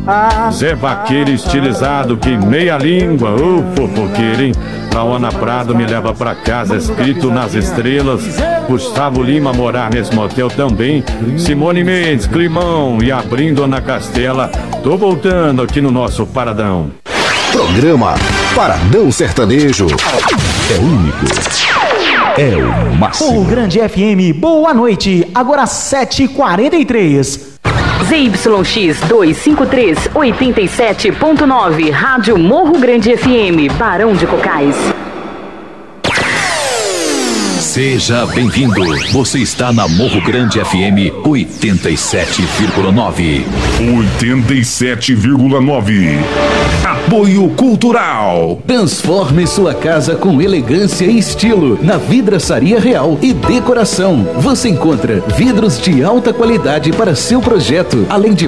Zé Vaqueiro estilizado que meia língua, ô fofoqueiro, hein? Laona Prado me leva pra casa, escrito nas estrelas. Gustavo Lima morar nesse motel também. Simone Mendes, Climão e abrindo na Castela. Tô voltando aqui no nosso Paradão. Programa Paradão Sertanejo. É único. É o máximo. O Grande FM, boa noite. Agora 7h43. ZYX 253, 87.9, Rádio Morro Grande FM, Barão de Cocais. Seja bem-vindo. Você está na Morro Grande FM 87,9. 87,9. Apoio Cultural. Transforme sua casa com elegância e estilo na Vidraçaria Real e Decoração. Você encontra vidros de alta qualidade para seu projeto, além de